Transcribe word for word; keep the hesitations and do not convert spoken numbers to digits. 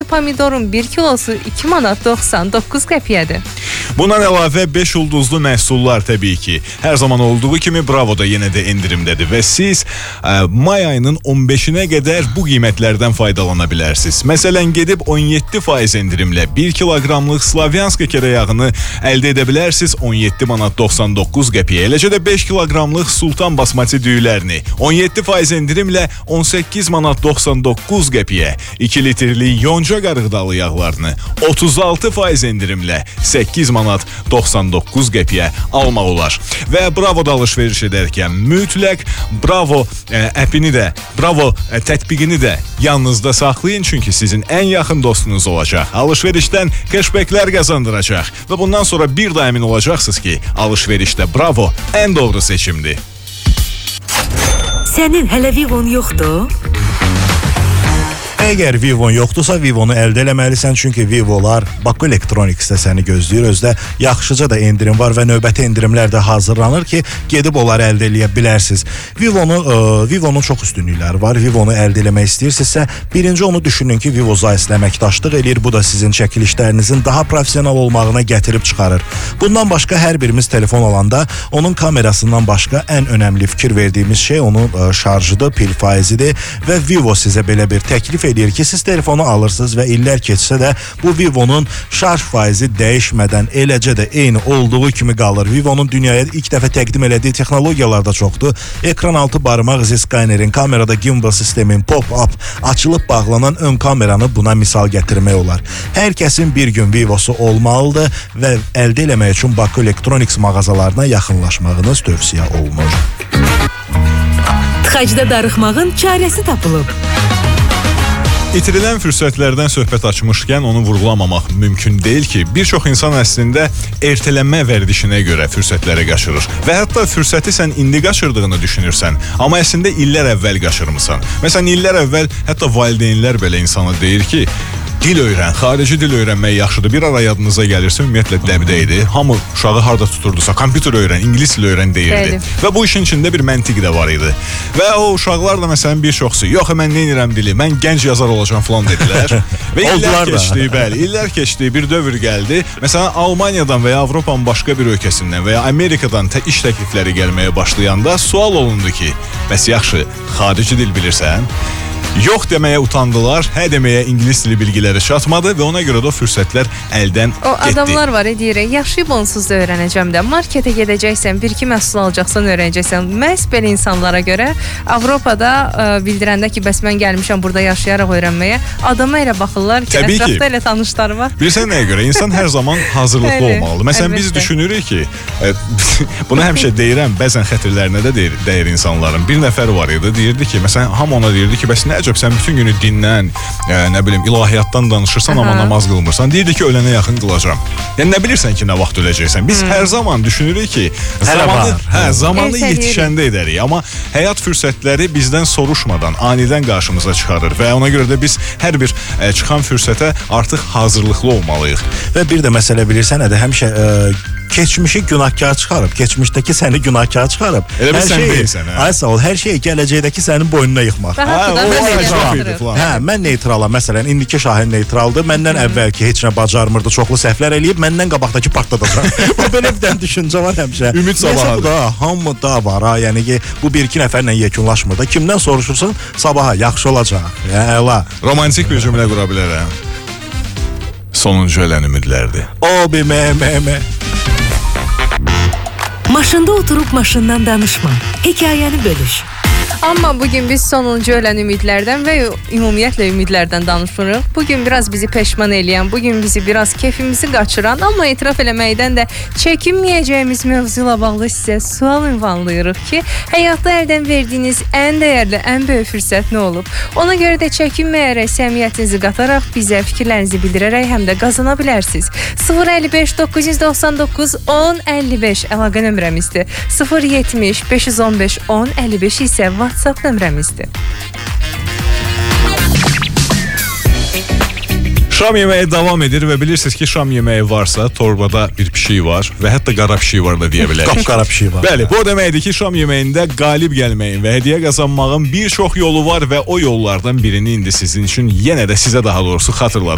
pomidorun bir kilosu iki manat doxsan doqquz qəpiyyədir. Bundan əlavə beş ulduzlu məhsullar təbii ki, hər zaman olduğu kimi Bravo'da yenə də endirimdədir və siz ə, may ayının on beşinə qədər bu qiymətlərdən faydalana bilərsiniz. Məsələn, gedib on yeddi faiz endirimlə bir kiloqramlıq Slavyanska kərəyağını əldə edə bilərsiniz on yeddi manat doxsan doqquz qəpiyə. Eləcə də beş kiloqramlıq Sultan basmati düyülərini on yeddi faiz endirimlə on səkkiz manat doxsan doqquz qəpiyə. iki litrlik yonca qarıqdalı yağlarını otuz altı faiz endirimlə səkkiz manat doxsan doqquz qəpiyə almaq olar. Və Bravo'da alış-veriş edərkən mütləq Bravo ə, appini də, Bravo ə, tətbiqini də yanınızda saxlayın, çünki sizin ən yaxın dostunuz olacaq. Alış-verişdən cashbacklər qazandıracaq və bundan sonra bir də əmin olacaqsınız ki, alış-verişdə Bravo ən doğru seçimdir. Sənin hələ Vivon yoxdur? Əgər Vivon yoxdursa, Vivonu əldə eləməlisən, çünki Vivolar Baku Electronics'də səni gözləyir. Özdə yaxşıca da endirim var və növbəti endirimlər də hazırlanır ki, gedib onları əldə eləyə bilərsiniz. Vivonu, ə, Vivonun çox üstünlükləri var. Vivonu əldə eləmək istəyirsinizsə, birinci onu düşünün ki, Vivo Zayislə əməkdaşlıq eləyir. Bu da sizin çəkilişlərinizin daha professional olmağına gətirib çıxarır. Bundan başqa hər birimiz telefon alanda onun kamerasından başqa ən önəmli fikir verdiyimiz şey onun ə, şarjıdır, pil faizidir və Vivo sizə belə bir təklif eləyir ki, siz telefonu alırsınız və illər keçsə də bu Vivonun şarj faizi dəyişmədən eləcə də eyni olduğu kimi qalır. Vivonun dünyaya ilk dəfə təqdim elədiyi texnologiyalar da çoxdur. Ekran altı barmaq izi skanerin, kamerada gimbal sistemin, pop-up, açılıb bağlanan ön kameranı buna misal gətirmək olar. Hər kəsin bir gün Vivosu olmalıdır və əldə eləmək üçün Baku Electronics mağazalarına yaxınlaşmağınız tövsiyə olunur. Tıxacda darıxmağın çarəsi tapılıb. İtirilən fürsətlərdən söhbət açmışkən onu vurğulamamaq mümkün deyil ki, bir çox insan əslində ertələnmə vərdişinə görə fürsətləri qaçırır və hətta fürsəti sən indi qaçırdığını düşünürsən, amma əslində illər əvvəl qaçırmısan. Məsələn, illər əvvəl hətta valideynlər belə insana deyir ki, dil öyrən, xarici dil öyrənmək yaxşıdır. Bir ara yadınıza gəlirsə, ümumiyyətlə dəbdə idi. Hamı uşağı harda tuturdusa, kompüter öyrən, ingilis dil öyrən deyirdi. Bəli. Və bu işin içində bir məntiq də var idi. Və o uşaqlar da məsələn bir çoxsu, yox mən neynirəm dili, mən gənc yazar olacağam falan dedilər. Və illər keçdi, bəli, illər keçdi, bir dövr gəldi. Məsələn, Almaniyadan və ya Avropanın başqa bir ölkəsindən və ya Amerikadan tə iş təklifləri gəlməyə başlayanda sual olundu ki, bəs yaxşı, xarici dil bilirsən? Yox deməyə utandılar, hə deməyə ingilis dili bilgiləri çatmadı və ona görə də o fürsətlər əldən o getdi. Adamlar var, deyirək, yaşayıb onsuz da öyrənəcəm də, marketə gedəcəksən, bir-iki məhsul alacaqsan, öyrənəcəksən. Məhz belə insanlara görə Avropada ə, bildirəndə ki, bəs mən gəlmişəm burada yaşayaraq öyrənməyə, adama elə baxırlar ki, Təbii ətrafda ki. elə tanışlar var. Bilirsən nəyə görə? İnsan hər zaman hazırlıqlı Bəli, olmalıdır. Məsələn, biz əlbəttə. düşünürük ki, e, bunu həmişə deyirəm, bəzən xətirlərinə də deyir, deyir insanların. Bir nəfər var idi, deyirdi ki, məsələn, ham ona deyirdi ki, bəs nə əcəb, sən bütün günü dindən, e, nə bilim, ilahiyyatdan danışırsan, amma namaz qılmırsan. Deyirdi ki, ölənə yaxın qılacam. Yəni, nə bilirsən ki, nə vaxt öləcəksən? Biz hər zaman düşünürük ki, zamanı, hə, zamanı yetişəndə edərik. Amma həyat fürsətləri bizdən soruşmadan, anidən qarşımıza çıxarır və ona görə də biz hər bir e, çıxan fürsətə artıq hazırlıqlı olmalıyıq. Və bir də məsələ bilirsən, ədə həmişə ə, keçmişi günahkar çıxarıb, keçmişdəki səni günahkar çıxarıb. Elə bir hər sən şeyi, deyirsən, hə? ay sağ ol, hər şeyi gələcəkdəki sənin boynuna yıxmaq. Və hətta da o mən acayip elə idi falan. Hə, mən neytralam, məsələn, indiki Şahin neytraldır, məndən əvvəlki heç nə bacarmırdı, çoxlu səhvlər eləyib, məndən qabaqdakı partladacaq. Bu belə bir dənə düşüncə var həmişə. Ümid sabahadır. Bu da hamıda var ha, yəni ki, bu bir-iki nəfərlə yekunlaşmır da. Kimdən soruşursun, sabaha yaxşı olacaq. Əla. Romantik bir cümlə qura bilərəm. Sonuncu ölən ümidlərdir. O be me me me. Maşında oturub maşından danışma. Hekayəni bölüş. Amma bugün biz sonuncu ölən ümidlərdən və ümumiyyətlə ümidlərdən danışırıq. Bugün biraz bizi peşman eləyən, bugün bizi biraz keyfimizi qaçıran, amma etiraf eləməkdən də çəkinməyəcəyimiz mövzu ilə bağlı sizə sual ünvanlayırıq ki, həyatda əldən verdiyiniz ən dəyərli, ən böyük fürsət nə olub? Ona görə də çəkinməyərək, səmiyyətinizi qataraq bizə fikirlərinizi bildirərək həm də qazana bilərsiniz. sıfır əlli beş doqquz yüz doxsan doqquz on əlli beş əlaqə nömrəmizdir. sıfır yetmiş beş yüz on beş on əlli beş isə WhatsApp nömrəmizdir. Şam yeməyi davam edir və bilirsiniz ki, şam yeməyi varsa torbada bir pişik var və hətta qara pişik var da deyə bilərik. Qapqara pişik var. Bəli, bu o deməkdir ki, şam yeməyində qalib gəlməyin və hədiyyə qazanmağın bir çox yolu var və o yollardan birini indi sizin üçün yenə də sizə daha doğrusu xatırladım.